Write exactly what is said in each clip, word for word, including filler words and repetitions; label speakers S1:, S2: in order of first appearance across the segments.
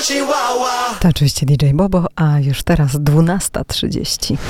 S1: To oczywiście D J Bobo, a już teraz dwunasta trzydzieści.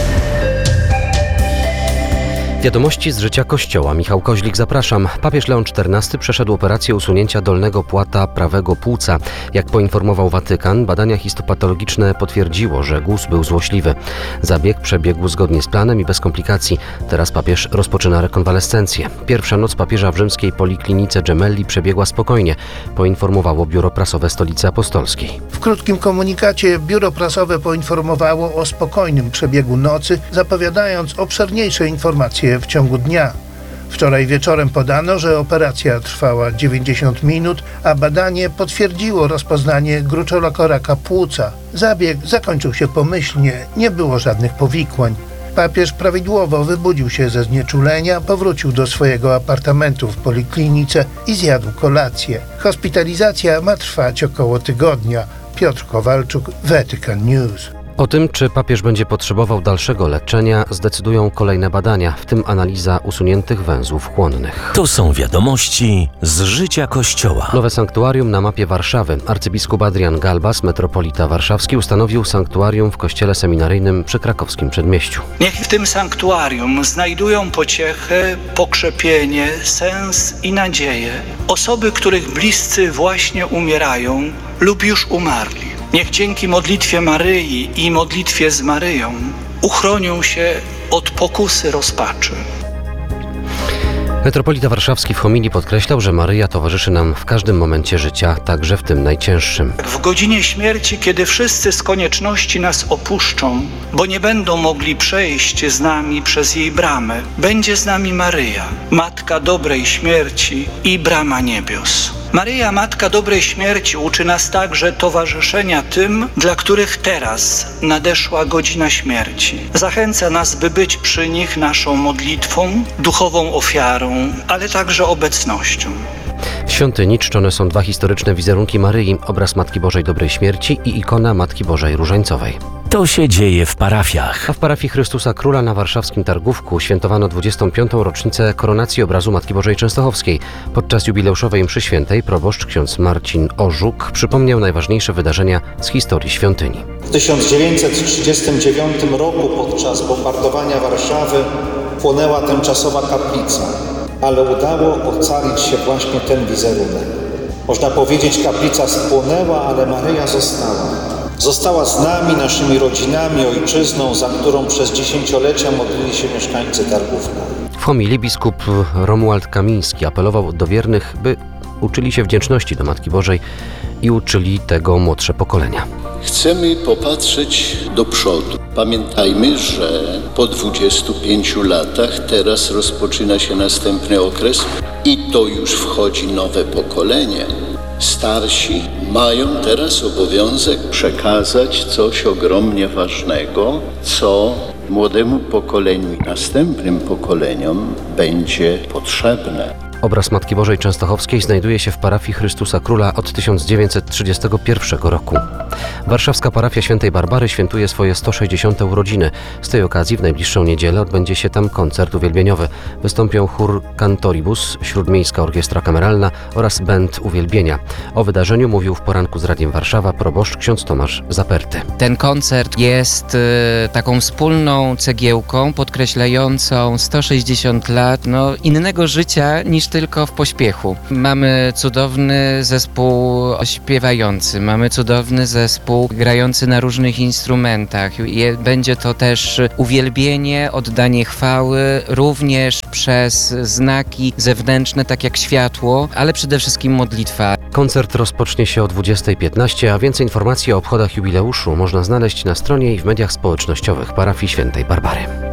S2: Wiadomości z życia Kościoła. Michał Koźlik, zapraszam. Papież Leon czternasty przeszedł operację usunięcia dolnego płata prawego płuca. Jak poinformował Watykan, badania histopatologiczne potwierdziło, że guz był złośliwy. Zabieg przebiegł zgodnie z planem i bez komplikacji. Teraz papież rozpoczyna rekonwalescencję. Pierwsza noc papieża w rzymskiej poliklinice Gemelli przebiegła spokojnie, poinformowało biuro prasowe Stolicy Apostolskiej.
S3: W krótkim komunikacie biuro prasowe poinformowało o spokojnym przebiegu nocy, zapowiadając obszerniejsze informacje w ciągu dnia. Wczoraj wieczorem podano, że operacja trwała dziewięćdziesiąt minut, a badanie potwierdziło rozpoznanie gruczołaka raka płuca. Zabieg zakończył się pomyślnie, nie było żadnych powikłań. Papież prawidłowo wybudził się ze znieczulenia, powrócił do swojego apartamentu w poliklinice i zjadł kolację. Hospitalizacja ma trwać około tygodnia. Piotr Kowalczuk, Vatican News.
S2: O tym, czy papież będzie potrzebował dalszego leczenia, zdecydują kolejne badania, w tym analiza usuniętych węzłów chłonnych.
S4: To są wiadomości z życia Kościoła.
S2: Nowe sanktuarium na mapie Warszawy. Arcybiskup Adrian Galbas, metropolita warszawski, ustanowił sanktuarium w kościele seminaryjnym przy krakowskim Przedmieściu.
S5: Niech w tym sanktuarium znajdują pociechę, pokrzepienie, sens i nadzieję osoby, których bliscy właśnie umierają lub już umarli. Niech dzięki modlitwie Maryi i modlitwie z Maryją uchronią się od pokusy rozpaczy.
S2: Metropolita warszawski w homilii podkreślał, że Maryja towarzyszy nam w każdym momencie życia, także w tym najcięższym.
S5: W godzinie śmierci, kiedy wszyscy z konieczności nas opuszczą, bo nie będą mogli przejść z nami przez jej bramę, będzie z nami Maryja, Matka dobrej śmierci i brama niebios. Maryja, Matka dobrej śmierci, uczy nas także towarzyszenia tym, dla których teraz nadeszła godzina śmierci. Zachęca nas, by być przy nich naszą modlitwą, duchową ofiarą, ale także obecnością.
S2: W świątyni czczone są dwa historyczne wizerunki Maryi, obraz Matki Bożej Dobrej Śmierci i ikona Matki Bożej Różańcowej.
S4: To się dzieje w parafiach.
S2: A w parafii Chrystusa Króla na warszawskim Targówku świętowano dwudziestą piątą rocznicę koronacji obrazu Matki Bożej Częstochowskiej. Podczas jubileuszowej mszy świętej proboszcz ksiądz Marcin Orzuk przypomniał najważniejsze wydarzenia z historii świątyni.
S6: W tysiąc dziewięćset trzydziestym dziewiątym roku podczas bombardowania Warszawy płonęła tymczasowa kaplica, ale udało ocalić się właśnie ten wizerunek. Można powiedzieć, kaplica spłonęła, ale Maryja została. Została z nami, naszymi rodzinami, ojczyzną, za którą przez dziesięciolecia modlili się mieszkańcy Targówka.
S2: W homilii biskup Romuald Kamiński apelował do wiernych, by uczyli się wdzięczności do Matki Bożej i uczyli tego młodsze pokolenia.
S7: Chcemy popatrzeć do przodu. Pamiętajmy, że po dwudziestu pięciu latach teraz rozpoczyna się następny okres i to już wchodzi nowe pokolenie. Starsi mają teraz obowiązek przekazać coś ogromnie ważnego, co młodemu pokoleniu i następnym pokoleniom będzie potrzebne.
S2: Obraz Matki Bożej Częstochowskiej znajduje się w parafii Chrystusa Króla od tysiąc dziewięćset trzydziestego pierwszego roku. Warszawska parafia Świętej Barbary świętuje swoje sto sześćdziesiąte urodziny. Z tej okazji w najbliższą niedzielę odbędzie się tam koncert uwielbieniowy. Wystąpią chór Cantoribus, Śródmiejska Orkiestra Kameralna oraz Band Uwielbienia. O wydarzeniu mówił w poranku z Radiem Warszawa proboszcz ksiądz Tomasz Zaperty.
S8: Ten koncert jest y, taką wspólną cegiełką podkreślającą sto sześćdziesiąt lat no, innego życia niż tylko w pośpiechu. Mamy cudowny zespół śpiewający, mamy cudowny zespół grający na różnych instrumentach. Je, będzie to też uwielbienie, oddanie chwały, również przez znaki zewnętrzne, tak jak światło, ale przede wszystkim modlitwa.
S2: Koncert rozpocznie się o dwudziestej piętnaście, a więcej informacji o obchodach jubileuszu można znaleźć na stronie i w mediach społecznościowych parafii Świętej Barbary.